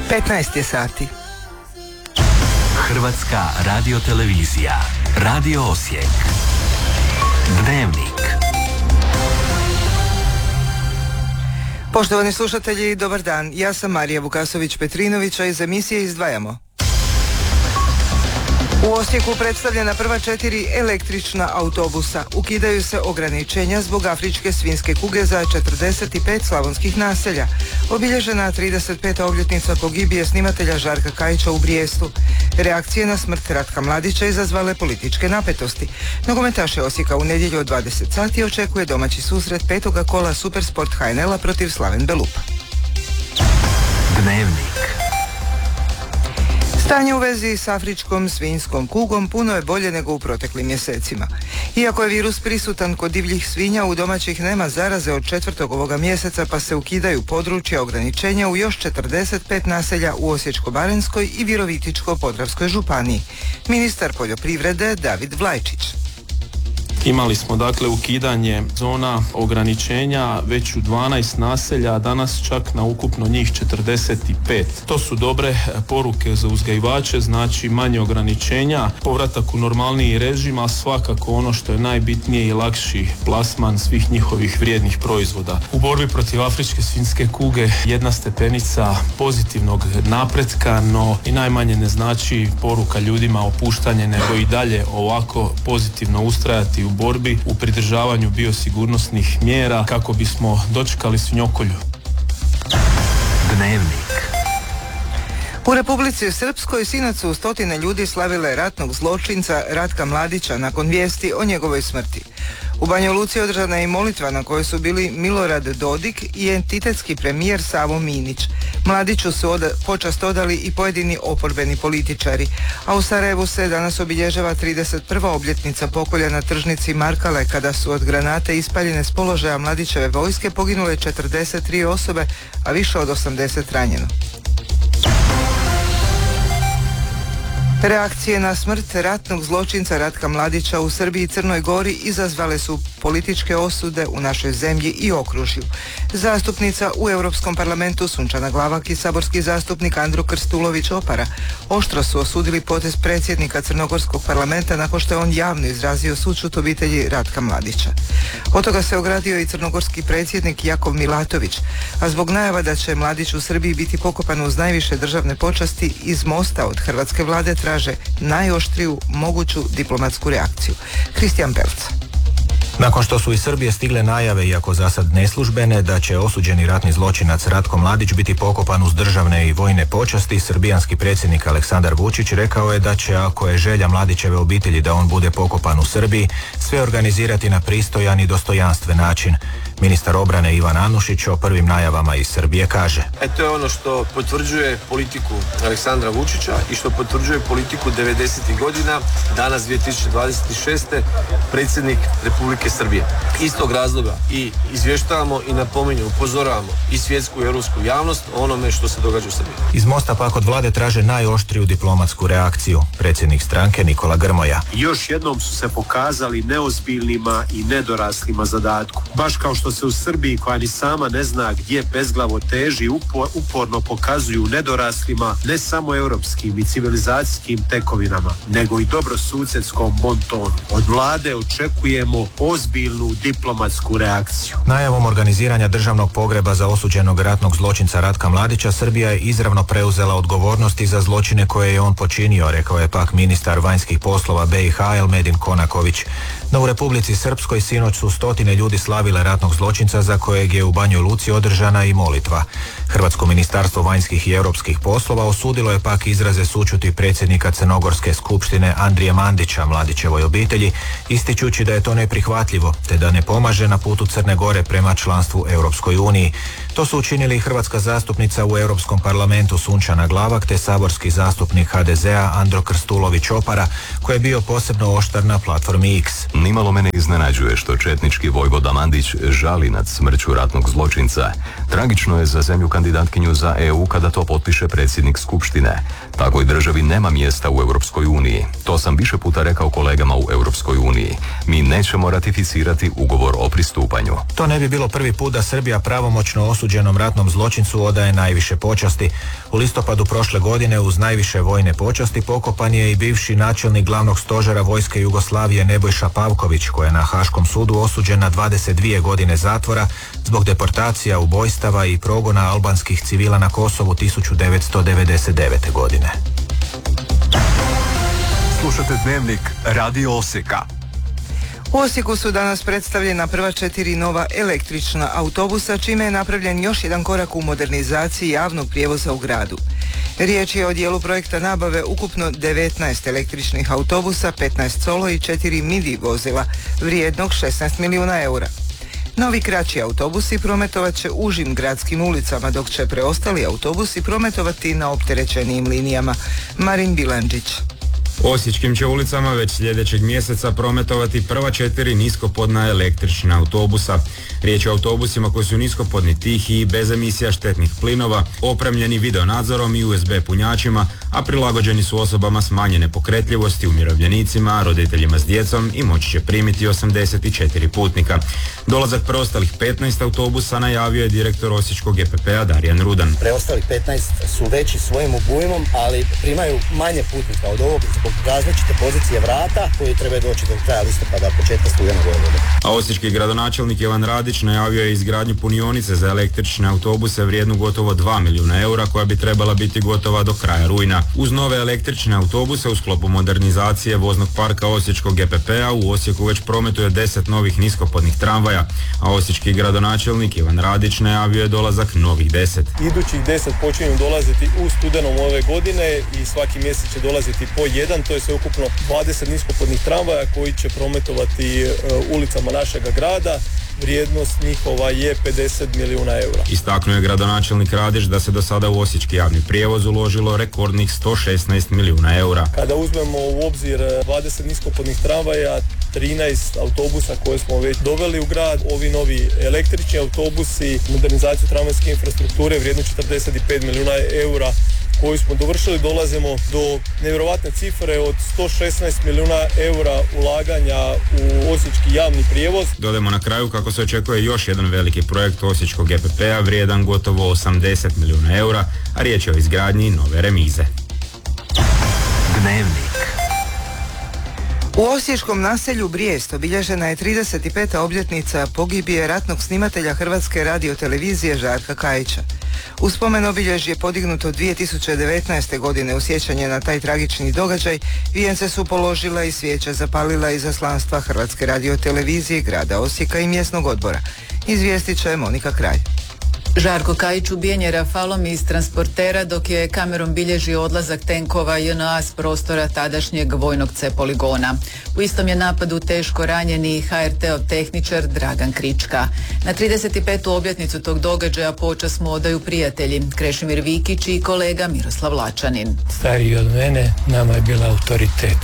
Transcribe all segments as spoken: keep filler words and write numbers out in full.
petnaest je sati. Hrvatska radiotelevizija, Radio Osijek, Dnevnik. Poštovani slušatelji, dobar dan. Ja sam Marija Vukasović-Petrinović, a iz emisije izdvajamo. U Osijeku predstavljena prva četiri električna autobusa. Ukidaju se ograničenja zbog afričke svinjske kuge za četrdeset pet slavonskih naselja. Obilježena trideset peta obljetnica pogibije snimatelja Žarka Kajića u Brijestu. Reakcije na smrt Ratka Mladića izazvale političke napetosti. Nogometaše Osijeka u nedjelju od dvadeset sati očekuje domaći susret petoga kola Supersport H N L-a protiv Slaven Belupa. Dnevnik. Stanje u vezi s afričkom svinjskom kugom puno je bolje nego u proteklim mjesecima. Iako je virus prisutan kod divljih svinja, u domaćih nema zaraze od četvrtog ovoga mjeseca, pa se ukidaju područja ograničenja u još četrdeset pet naselja u Osječko-baranjskoj i Virovitičko-podravskoj županiji. Ministar poljoprivrede David Vlajčić. Imali smo dakle ukidanje zona ograničenja već u dvanaest naselja, a danas čak na ukupno njih četrdeset pet. To su dobre poruke za uzgajivače, znači manje ograničenja, povratak u normalniji režim, a svakako ono što je najbitnije i lakši plasman svih njihovih vrijednih proizvoda. U borbi protiv afričke svinjske kuge jedna stepenica pozitivnog napretka, no i najmanje ne znači poruka ljudima opuštanje, nego i dalje ovako pozitivno ustrajati u borbi u pridržavanju biosigurnosnih mjera kako bismo dočekali svinjokolju. Dnevnik. U Republici Srpskoj sinoć su stotine ljudi slavile ratnog zločinca Ratka Mladića nakon vijesti o njegovoj smrti. U Banja Luci održana je i molitva na kojoj su bili Milorad Dodik i entitetski premijer Savo Minić. Mladiću su oda, počast odali i pojedini oporbeni političari, a u Sarajevu se danas obilježava trideset prva obljetnica pokolja na tržnici Markale, kada su od granate ispaljene s položaja Mladićeve vojske poginule četrdeset tri osobe, a više od osamdeset ranjeno. Reakcije na smrt ratnog zločinca Ratka Mladića u Srbiji i Crnoj Gori izazvale su političke osude u našoj zemlji i okružju. Zastupnica u Europskom parlamentu Sunčana Glavak i saborski zastupnik Andro Krstulović Opara oštro su osudili potez predsjednika Crnogorskog parlamenta nakon što je on javno izrazio sućut obitelji Ratka Mladića. Od toga se ogradio i crnogorski predsjednik Jakov Milatović, a zbog najava da će Mladić u Srbiji biti pokopan uz najviše državne počasti, iz Mosta od hrvatske vlade traže najoštriju moguću diplomatsku reakciju. Kristijan Pelc. Nakon što su iz Srbije stigle najave, iako za sad neslužbene, da će osuđeni ratni zločinac Ratko Mladić biti pokopan uz državne i vojne počasti, srbijanski predsjednik Aleksandar Vučić rekao je da će, ako je želja Mladićeve obitelji da on bude pokopan u Srbiji, sve organizirati na pristojan i dostojanstven način. Ministar obrane Ivan Anušić o prvim najavama iz Srbije kaže: E to je ono što potvrđuje politiku Aleksandra Vučića i što potvrđuje politiku devedesetih godina, danas dvije tisuće dvadeset šeste predsjednik Republike Srbije. Istog razloga i izvještavamo i napominju, upozoravamo i svjetsku i europsku javnost o onome što se događa u Srbiji. Iz Mosta pak od vlade traže najoštriju diplomatsku reakciju. Predsjednik stranke Nikola Grmoja: Još jednom su se pokazali neozbiljnima i nedoraslima zadatku. Baš kao što se u Srbiji, koja ni sama ne zna gdje bezglavo teži, upor, uporno pokazuju nedoraslima ne samo europskim i civilizacijskim tekovinama, nego i dobrosusjedskom bontonu. Od vlade očekujemo ozbiljnu diplomatsku reakciju. Najavom organiziranja državnog pogreba za osuđenog ratnog zločinca Ratka Mladića, Srbija je izravno preuzela odgovornosti za zločine koje je on počinio, rekao je pak ministar vanjskih poslova B i H Elmedin Konaković. No u Republici Srpskoj sinoć su stotine ljudi slavile ratnog zločinca za kojeg je u Banjoj Luci održana i molitva. Hrvatsko ministarstvo vanjskih i europskih poslova osudilo je pak izraze sućuti predsjednika Crnogorske skupštine Andrije Mandića Mladićevoj obitelji, ističući da je to neprihvatljivo te da ne pomaže na putu Crne Gore prema članstvu Europskoj uniji. To su učinili hrvatska zastupnica u Europskom parlamentu Sunčana Glavak te saborski zastupnik H D Z-a Andro Krstulović Opara, koji je bio posebno oštar na platformi X. Nimalo me ne iznenađuje što četnički vojvoda Mandić žali nad smrću ratnog zločinca. Tragično je za zemlju kandidatkinju za E U kada to potpiše predsjednik Skupštine. Takvoj državi nema mjesta u Europskoj uniji. To sam više puta rekao kolegama u Europskoj uniji. Mi nećemo ratificirati ugovor o pristupanju. To ne bi bilo prvi put da Srbija pravomoćno osuđenom ratnom zločincu odaje najviše počasti. U listopadu prošle godine uz najviše vojne počasti pokopan je i bivši načelnik glavnog stožera vojske Jugoslavije Nebojša Pavković, koji je na Haškom sudu osuđen na dvadeset dvije godine zatvora zbog deportacija, ubojstava i progona albanskih civila na Kosovu tisuću devetsto devedeset devete. godine. Slušate Dnevnik Radio Osijeka. U Osijeku su danas predstavljena prva četiri nova električna autobusa, čime je napravljen još jedan korak u modernizaciji javnog prijevoza u gradu. Riječ je o dijelu projekta nabave ukupno devetnaest električnih autobusa, petnaest solo i četiri midi vozila, vrijednog šesnaest milijuna eura. Novi kraći autobusi prometovat će užim gradskim ulicama, dok će preostali autobusi prometovati na opterećenijim linijama. Marin Bilandžić. Osječkim će ulicama već sljedećeg mjeseca prometovati prva četiri niskopodna električna autobusa. Riječ je o autobusima koji su niskopodni, tihi i bez emisija štetnih plinova, opremljeni videonadzorom i U S B punjačima, a prilagođeni su osobama smanjene pokretljivosti, umirovljenicima, roditeljima s djecom i moći će primiti osamdeset četiri putnika. Dolazak preostalih petnaest autobusa najavio je direktor Osječkog G P P-a Darijan Rudan. Preostalih petnaest su veći svojim obujmom, ali primaju manje putnika od ovog zbog različite pozicije vrata koji treba doći do kraja listopada, početka studenog ove godine. A osječki gradonačelnik Ivan Radić najavio je izgradnju punionice za električne autobuse vrijednu gotovo dva milijuna eura koja bi trebala biti gotova do kraja rujna. Uz nove električne autobuse u sklopu modernizacije voznog parka Osječkog G P P-a u Osijeku već prometuje deset novih niskopodnih tramvaja, a osječki gradonačelnik Ivan Radić najavio je dolazak novih deset. Idućih deset počinju dolaziti u studenom ove godine i svaki mjesec će dolaziti po jedan, to je sve ukupno dvadeset niskopodnih tramvaja koji će prometovati uh, ulicama našega grada. Vrijednost njihova je pedeset milijuna eura. Istaknuo je gradonačelnik Radić da se do sada u osječki javni prijevoz uložilo rekordnih sto šesnaest milijuna eura. Kada uzmemo u obzir dvadeset niskopodnih tramvaja, trinaest autobusa koje smo već doveli u grad, ovi novi električni autobusi, modernizaciju tramvajske infrastrukture vrijednu četrdeset pet milijuna eura koju smo dovršili, dolazimo do nevjerovatne cifre od sto šesnaest milijuna eura ulaganja u osječki javni prijevoz. Dodajmo na kraju kako se očekuje još jedan veliki projekt osječkog G P P-a vrijedan gotovo osamdeset milijuna eura, a riječ je o izgradnji nove remize. Dnevnik. U osječkom naselju Brijest obilježena je trideset peta obljetnica pogibije ratnog snimatelja Hrvatske radiotelevizije Žarka Kajića. U spomen obilježje je podignuto dvije tisuće devetnaeste. godine u sjećanje na taj tragični događaj. Vijence su položila i svijeće zapalila izaslanstva Hrvatske radiotelevizije, grada Osijeka i mjesnog odbora. Izvijestit će Monika Kralj. Žarko Kajić ubijen je rafalom iz transportera dok je kamerom bilježio odlazak tenkova J N A s prostora tadašnjeg vojnog C poligona. U istom je napadu teško ranjeni H R T-ov tehničar Dragan Krička. Na trideset petu obljetnicu tog događaja počast mu odaju prijatelji Krešimir Vikić i kolega Miroslav Lačanin. Stariji od mene, nama je bila autoritet.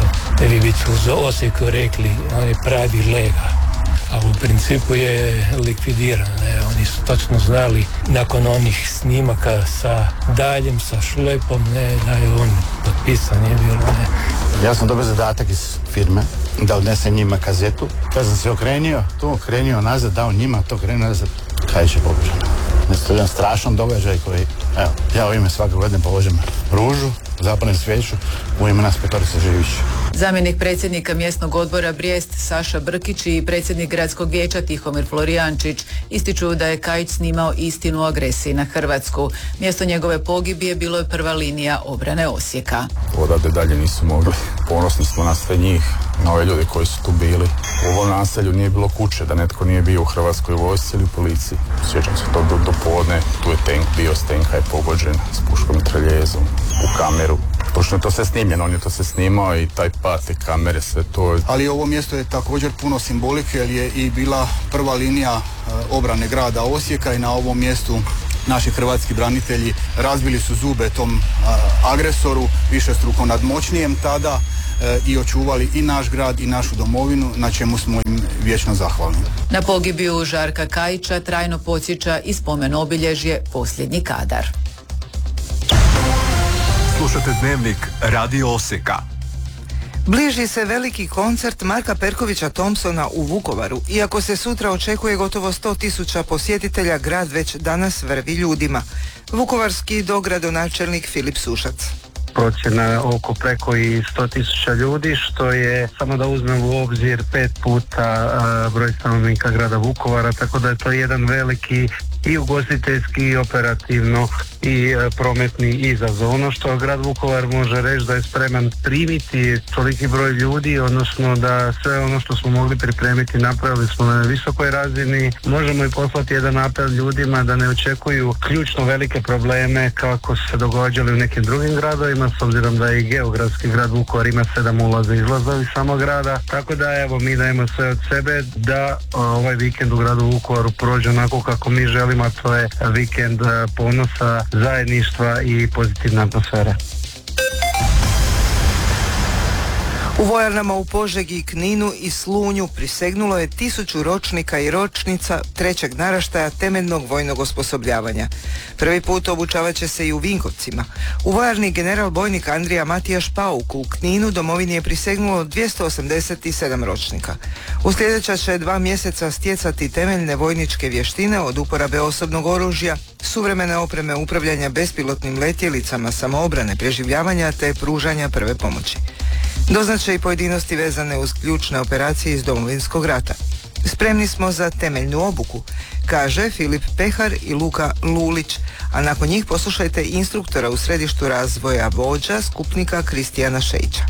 Ne bi biti uz Osijeku rekli, on je pravi lega. A u principu je likvidiran, ne? Oni su točno znali nakon onih snimaka sa daljem, sa šlepom, ne, da je on potpisan, je bilo, ne. Ja sam dobio zadatak iz firme da odnesem njima kazetu. Kad sam se okrenio, tu okrenio nazad, dao njima, to okrenio nazad, Kajić je pobožan. To je jedan strašan događaj koji, evo, ja u ime svake godine položim ružu, zapalim svijeću, u ime nas petorice živići. Zamjenik predsjednika mjesnog odbora Brijest Saša Brkić i predsjednik gradskog vijeća Tihomir Florijančić ističu da je Kajić snimao istinu o agresiji na Hrvatsku. Mjesto njegove pogibije bilo je prva linija obrane Osijeka. Odavde dalje nisu mogli. Ponosni smo na sve njih, na ove ljude koji su tu bili. U ovom naselju nije bilo kuće da netko nije bio u Hrvatskoj vojsci ili u policiji. Sjećam se to do, do podne, tu je tank bio, s tenka je pogođen s puškom i treljezom u kameru. Pošto je to sve snimljeno, on je to sve snimao i taj pad, te kamere, sve to. Ali ovo mjesto je također puno simbolike jer je i bila prva linija e, obrane grada Osijeka i na ovom mjestu naši hrvatski branitelji razbili su zube tom a, agresoru, višestruko nadmoćnijem tada. i očuvali i naš grad i našu domovinu, na čemu smo im vječno zahvalni. Na pogibiju Žarka Kajića trajno podsjeća i spomen obilježje Posljednji kadar. Slušate Dnevnik Radio Osijeka. Bliži se veliki koncert Marka Perkovića Thompsona u Vukovaru. Iako se sutra očekuje gotovo sto tisuća posjetitelja, grad već danas vrvi ljudima. Vukovarski dogradonačelnik Filip Sušac. Procjena oko preko i sto tisuća ljudi, što je, samo da uzmem u obzir, pet puta a, broj stanovnika grada Vukovara, tako da je to jedan veliki i ugostiteljski i operativno i e, prometni izazov. Ono što grad Vukovar može reći da je spreman primiti toliki broj ljudi, odnosno da sve ono što smo mogli pripremiti napravili smo na visokoj razini. Možemo i poslati jedan apel ljudima da ne očekuju ključno velike probleme kako su se događali u nekim drugim gradovima, s obzirom da i geografski grad Vukovar ima sedam ulaza i izlaza iz samog grada, tako da evo mi dajemo sve od sebe da o, ovaj vikend u gradu Vukovaru prođe onako kako mi želimo, a to je vikend ponosa, zajedništva i pozitivna atmosfera. U vojarnama u Požegi, Kninu i Slunju prisegnulo je tisuću ročnika i ročnica trećeg naraštaja temeljnog vojnog osposobljavanja. Prvi put obučavat će se i u Vinkovcima. U vojarni general bojnik Andrija Matijaš Pauk u Kninu domovini je prisegnulo dvjesto osamdeset sedam ročnika. U sljedeća će dva mjeseca stjecati temeljne vojničke vještine od uporabe osobnog oružja, suvremene opreme upravljanja bespilotnim letjelicama, samoobrane, preživljavanja te pružanja prve pomoći. Doznače i pojedinosti vezane uz ključne operacije iz Domovinskog rata. Spremni smo za temeljnu obuku, kaže Filip Pehar i Luka Lulić, a nakon njih poslušajte instruktora u središtu razvoja vođa, skupnika Kristijana Šejića.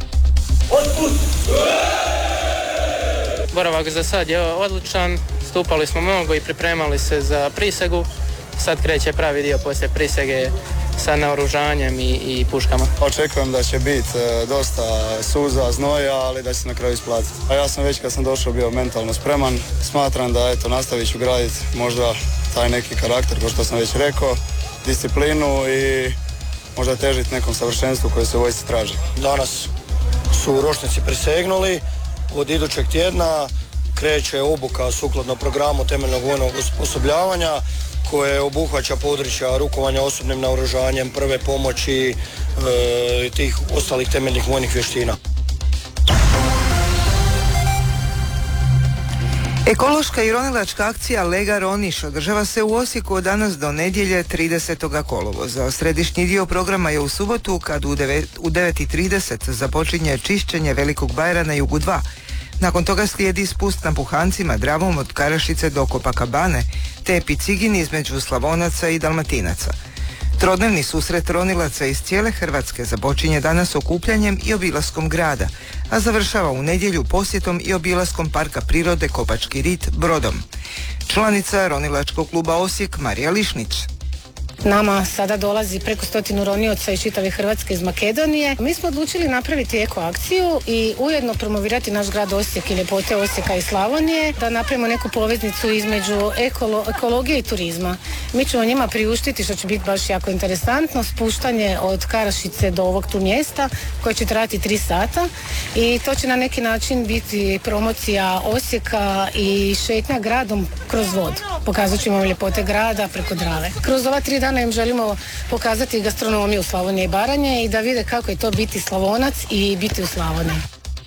Boravak za sad je odličan, stupali smo mnogo i pripremali se za prisegu. Sad kreće pravi dio poslije prisege sa naoružanjem i, i puškama. Očekujem da će biti e, dosta suza, znoja, ali da će se na kraju isplatiti. A ja sam već kad sam došao bio mentalno spreman. Smatram da eto, nastavit ću graditi možda taj neki karakter, kao što sam već rekao, disciplinu i možda težiti nekom savršenstvu koje se u vojsci traži. Danas su ročnici prisegnuli, od idućeg tjedna kreće obuka sukladno programu temeljnog vojnog osposobljavanja koje obuhvaća područja rukovanja osobnim naoružanjem, prve pomoći i e, tih ostalih temeljnih vojnih vještina. Ekološka i ronilačka akcija Lega Roniš održava se u Osijeku od danas do nedjelje tridesetog kolovoza. Središnji dio programa je u subotu kad u devet i trideset započinje čišćenje Velikog Bajra na jugu dva. Nakon toga slijedi spust na Puhancima Dravom od Karašice do Kopakabane, te Picigin između Slavonaca i Dalmatinaca. Trodnevni susret ronilaca iz cijele Hrvatske započinje danas okupljanjem i obilaskom grada, a završava u nedjelju posjetom i obilaskom Parka prirode Kopački rit Brodom. Članica ronilačkog kluba Osijek Marija Lišnić. Nama sada dolazi preko stotinu ronioca iz čitave Hrvatske, iz Makedonije. Mi smo odlučili napraviti eko akciju i ujedno promovirati naš grad Osijek i ljepote Osijeka i Slavonije, da napravimo neku poveznicu između ekolo, ekologije i turizma. Mi ćemo njima priuštiti, što će biti baš jako interesantno, spuštanje od Karašice do ovog tu mjesta koje će trajati tri sata i to će na neki način biti promocija Osijeka i šetnja gradom kroz vodu. Pokazat ćemo ljepote grada preko Drave. Kroz ova tri dana im želimo pokazati gastronomiju Slavonije i Baranje i da vide kako je to biti Slavonac i biti u Slavoniji.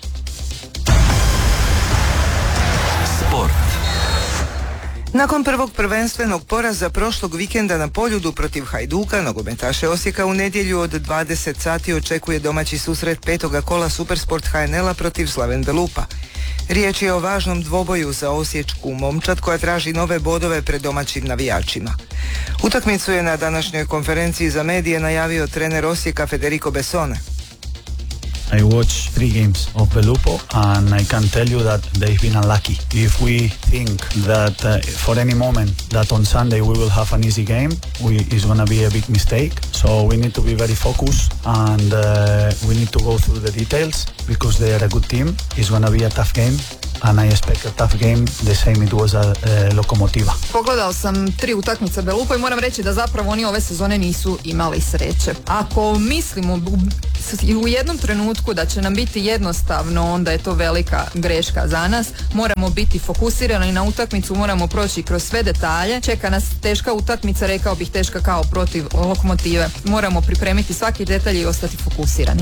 Sport. Nakon prvog prvenstvenog poraza prošlog vikenda na Poljudu protiv Hajduka, nogometaše Osijeka u nedjelju od dvadeset sati očekuje domaći susret petoga kola Supersport H N L-a protiv Slaven Belupa. Riječ je o važnom dvoboju za osječku momčad koja traži nove bodove pred domaćim navijačima. Utakmicu je na današnjoj konferenciji za medije najavio trener Osijeka Federico Bessone. I watched three games of Belupo and I can tell you that they've been unlucky. If we think that uh, for any moment that on Sunday we will have an easy game, we, it's going to be a big mistake. So we need to be very focused and uh, we need to go through the details because they are a good team. It's going to be a tough game and I expect a tough game, the same it was a uh, Lokomotiva. Pogledao sam tri utakmice Belupo i moram reći da zapravo oni ove sezone nisu imali sreće. Ako mislimo u, u jednom trenutku da će nam biti jednostavno, onda je to velika greška za nas. Moramo biti fokusirani na utakmicu, moramo proći kroz sve detalje. Čeka nas teška utakmica, rekao bih teška kao protiv Lokomotive. Moramo pripremiti svaki detalj i ostati fokusirani.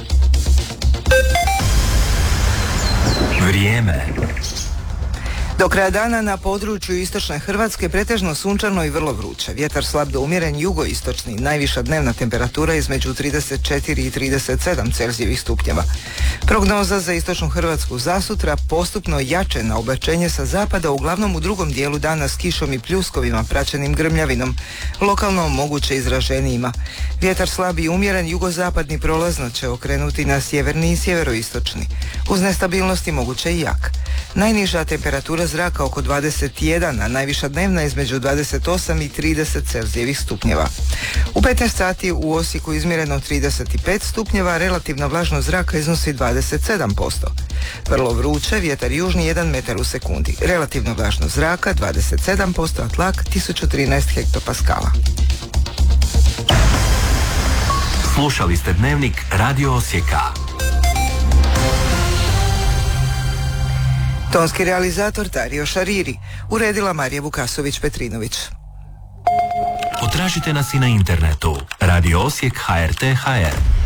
Vrijeme. Do kraja dana na području istočne Hrvatske pretežno sunčano i vrlo vruće. Vjetar slab do umjeren jugoistočni, najviša dnevna temperatura između trideset četiri i trideset sedam Celzijevih stupnjeva. Prognoza za istočnu Hrvatsku zasutra postupno jače na oblačenje sa zapada, uglavnom u drugom dijelu dana s kišom i pljuskovima praćenim grmljavinom, lokalno moguće izraženijima. Vjetar slab i umjeren jugozapadni prolazno će okrenuti na sjeverni i sjeveroistočni. Uz nestabilnosti moguće i jak. Najniža temperatura zraka oko dvadeset jedan, a najviša dnevna između dvadeset osam i trideset Celzijevih stupnjeva. U petnaest sati u Osijeku izmjereno trideset pet stupnjeva, relativna vlažnost zraka iznosi dvadeset sedam posto. Vrlo vruće, vjetar južni jedan metar u sekundi. Relativna vlažnost zraka dvadeset sedam posto, a tlak tisuću trinaest hektopaskala. Slušali ste Dnevnik Radio Osijeka. Tonski realizator Dario Šariri, uredila Marija Vukasović-Petrinović. Potražite nas i na internetu radio osijek tačka ha er te tačka ha er.